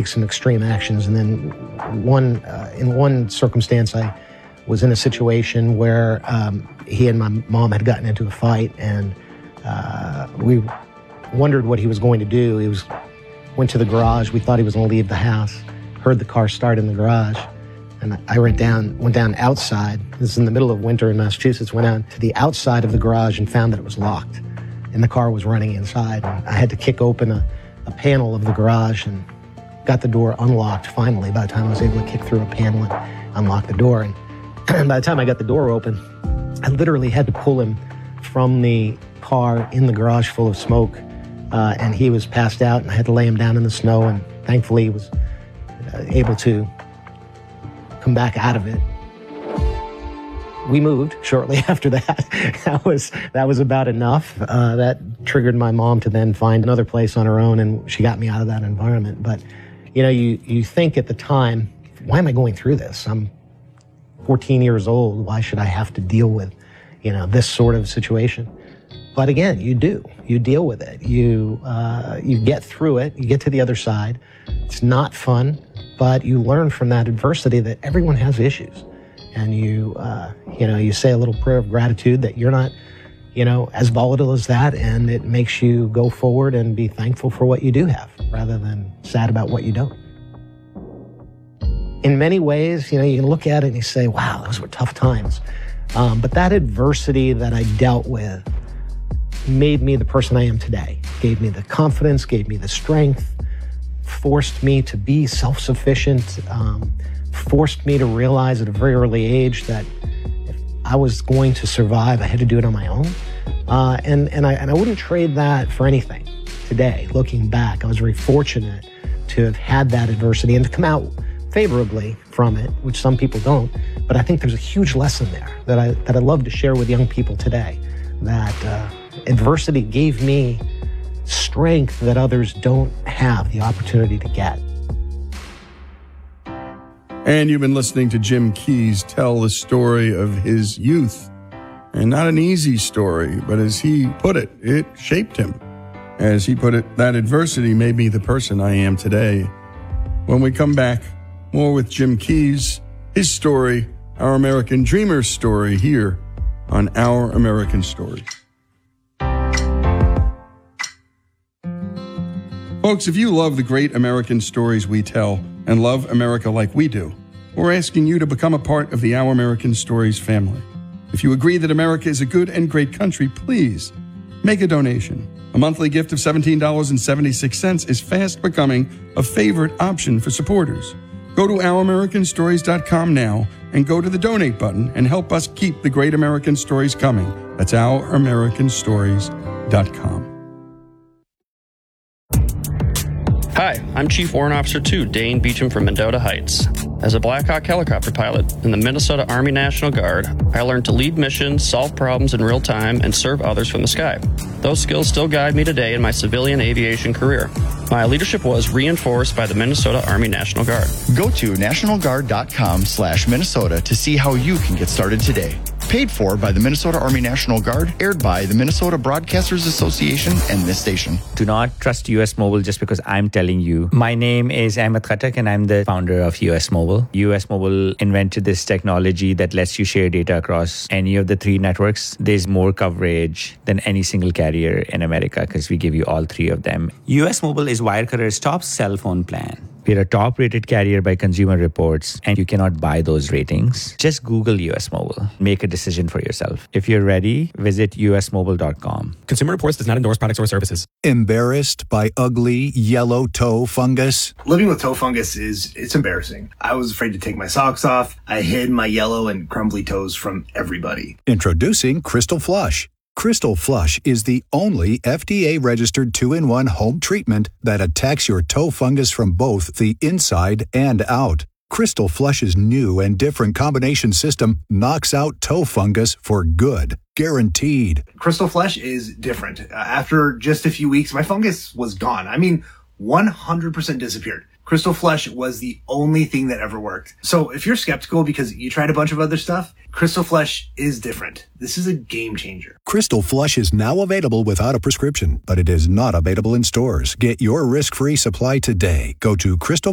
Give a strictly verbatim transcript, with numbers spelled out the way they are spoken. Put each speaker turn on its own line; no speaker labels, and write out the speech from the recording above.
take some extreme actions. And then one, uh, in one circumstance, I was in a situation where um, he and my mom had gotten into a fight, and uh, we wondered what he was going to do. He was went to the garage. We thought he was going to leave the house. Heard the car start in the garage, and I went down, went down outside. This is in the middle of winter in Massachusetts. Went out to the outside of the garage and found that it was locked, and the car was running inside. And I had to kick open a, a panel of the garage and got the door unlocked. Finally, by the time I was able to kick through a panel and unlock the door, and, and by the time I got the door open, I literally had to pull him from the car in the garage full of smoke, uh, and he was passed out, and I had to lay him down in the snow, and thankfully he was uh, able to come back out of it. We moved shortly after that. that was that was about enough. Uh, that triggered my mom to then find another place on her own, and she got me out of that environment. But, you know, you, you think at the time, why am I going through this? I'm fourteen years old. Why should I have to deal with, you know, this sort of situation? But again, you do. You deal with it. You uh, you get through it. You get to the other side. It's not fun, but you learn from that adversity that everyone has issues. And you, uh, you know, you say a little prayer of gratitude that you're not, you know, as volatile as that, and it makes you go forward and be thankful for what you do have, rather than sad about what you don't. In many ways, you know, you can look at it and you say, wow, those were tough times. Um, but that adversity that I dealt with made me the person I am today, gave me the confidence, gave me the strength, forced me to be self-sufficient, um, forced me to realize at a very early age that if I was going to survive, I had to do it on my own. Uh, and, and, I, and I wouldn't trade that for anything today. Looking back, I was very fortunate to have had that adversity and to come out favorably from it, which some people don't. But I think there's a huge lesson there that I, that I love to share with young people today, that uh, adversity gave me strength that others don't have the opportunity to get.
And you've been listening to Jim Keyes tell the story of his youth. And not an easy story, but as he put it, it shaped him. As he put it, that adversity made me the person I am today. When we come back, more with Jim Keyes, his story, our American Dreamer's story, here on Our American Stories. Folks, if you love the great American stories we tell and love America like we do, we're asking you to become a part of the Our American Stories family. If you agree that America is a good and great country, please make a donation. A monthly gift of seventeen dollars and seventy-six cents is fast becoming a favorite option for supporters. Go to our american stories dot com now and go to the donate button and help us keep the great American stories coming. That's our american stories dot com.
Hi, I'm Chief Warrant Officer two, Dane Beecham from Mendota Heights. As a Black Hawk helicopter pilot in the Minnesota Army National Guard, I learned to lead missions, solve problems in real time, and serve others from the sky. Those skills still guide me today in my civilian aviation career. My leadership was reinforced by the Minnesota Army National Guard.
Go to national guard dot com slash Minnesota to see how you can get started today. Paid for by the Minnesota Army National Guard, aired by the Minnesota Broadcasters Association and this station.
Do not trust U S Mobile just because I'm telling you. My name is Ahmed Khattak and I'm the founder of U S Mobile. U S Mobile invented this technology that lets you share data across any of the three networks. There's more coverage than any single carrier in America because we give you all three of them. U S Mobile is Wirecutters' top cell phone plan. We're a top-rated carrier by Consumer Reports, and you cannot buy those ratings. Just Google U S Mobile. Make a decision for yourself. If you're ready, visit U S mobile dot com.
Consumer Reports does not endorse products or services.
Embarrassed by ugly yellow toe fungus?
Living with toe fungus is, it's embarrassing. I was afraid to take my socks off. I hid my yellow and crumbly toes from everybody.
Introducing Crystal Flush. Crystal Flush is the only F D A-registered two in one home treatment that attacks your toe fungus from both the inside and out. Crystal Flush's new and different combination system knocks out toe fungus for good. Guaranteed.
Crystal Flush is different. Uh, after just a few weeks, my fungus was gone. I mean, one hundred percent disappeared. Crystal Flush was the only thing that ever worked. So if you're skeptical because you tried a bunch of other stuff, Crystal Flush is different. This is a game changer.
Crystal Flush is now available without a prescription, but it is not available in stores. Get your risk-free supply today. Go to crystal